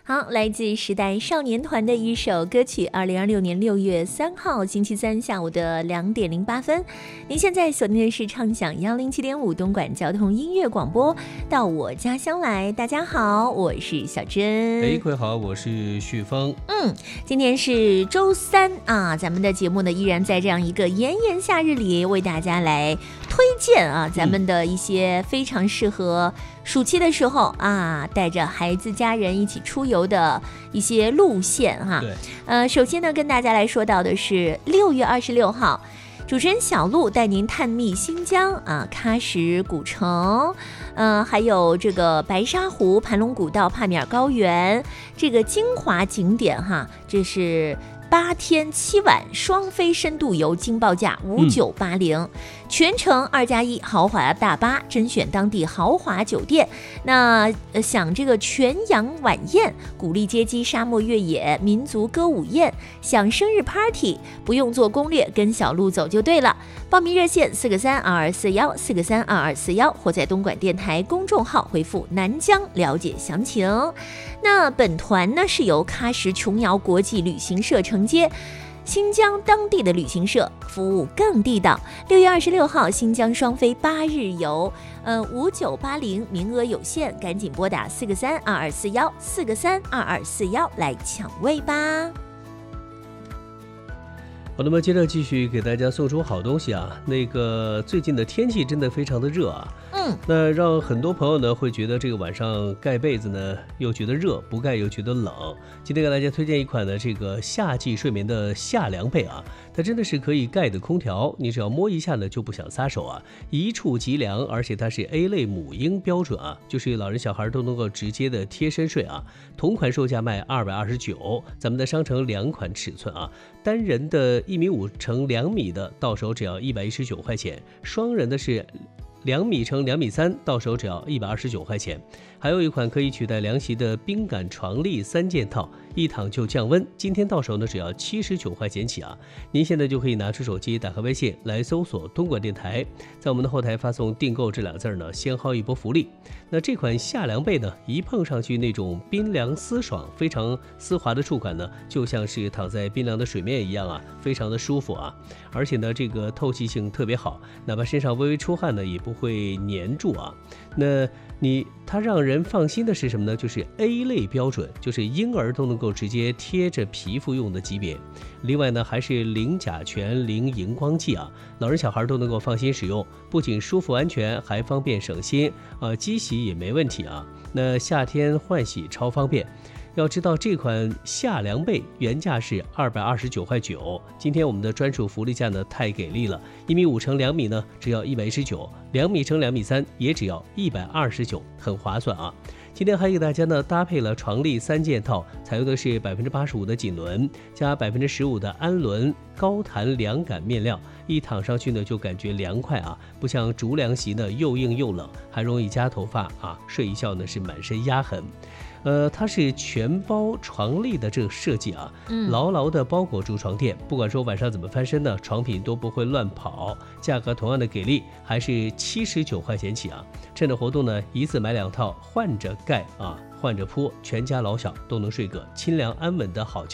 好，来自时代少年团的一首歌曲，2026年6月3号星期三下午的2点08分。您现在锁定的是畅享107.5东莞交通音乐广播，到我家乡来。大家好，我是小珍。 各位好，我是旭峰。 今天是周三啊，咱们的节目呢依然在这样一个炎炎夏日里为大家来推荐啊，咱们的一些非常适合暑期的时候啊，带着孩子家人一起出游的一些路线哈。首先呢，跟大家来说到的是6月26号，主持人小鹿带您探秘新疆啊，喀什古城，还有这个白沙湖、盘龙古道、帕米尔高原这个精华景点哈，这是8天7晚双飞深度游，经报价5980，全程2+1豪华大巴，甄选当地豪华酒店。那享这个全羊晚宴、古丽街机沙漠越野、民族歌舞宴，享生日 party， 不用做攻略，跟小鹿走就对了。报名热线4个32241，4个32241，或在东莞电台公众号回复南疆了解详情。那本团呢是由喀什琼瑶国际旅行社承接，新疆当地的旅行社，服务更地道。6月26号新疆双飞8日游，5980，名额有限，赶紧拨打4个32241，4个32241来抢位吧。 好，那么接着继续给大家送出好东西啊。那个最近的天气真的非常的热啊，那让很多朋友呢会觉得这个晚上盖被子呢又觉得热，不盖又觉得冷。今天给大家推荐一款的这个夏季睡眠的夏凉被啊，它真的是可以盖的空调，你只要摸一下呢就不想撒手啊，一触即凉，而且它是 A 类母婴标准啊，就是老人小孩都能够直接的贴身睡啊。同款售价卖229，咱们的商城2款尺寸啊，单人的1.5米乘2米的到手只要119块钱，双人的是2米乘2.3米，到手只要129块钱。还有一款可以取代凉席的冰感床笠3件套，一躺就降温，今天到手呢只要79块钱起啊！您现在就可以拿出手机，打开微信来搜索东莞电台，在我们的后台发送订购这2个字呢，先薅一波福利。那这款夏凉被呢，一碰上去那种冰凉丝爽、非常丝滑的触感呢，就像是躺在冰凉的水面一样啊，非常的舒服啊！而且呢，这个透气性特别好，哪怕身上微微出汗呢，也不会粘住啊。那它让人放心的是什么呢？就是 A 类标准，就是婴儿都能够直接贴着皮肤用的级别。另外呢，还是零甲醛、零荧光剂啊，老人小孩都能够放心使用，不仅舒服安全，还方便省心机洗也没问题啊。那夏天换洗超方便。要知道这款夏凉被原价是229块9，今天我们的专属福利价呢太给力了，1.5米乘2米呢只要119，2米乘2.3米也只要129，很划算啊。今天还给大家呢搭配了床笠3件套，采用的是85%的锦纶加15%的氨纶高弹凉感面料，一躺上去呢就感觉凉快啊，不像竹凉席呢又硬又冷，还容易夹头发啊，睡一觉呢是满身压痕。它是全包床笠的这个设计啊，牢牢的包裹住床垫，不管说晚上怎么翻身呢，床品都不会乱跑。价格同样的给力，还是79块钱起啊！趁着活动呢，一次买2套，换着盖啊，换着铺，全家老小都能睡个清凉安稳的好觉。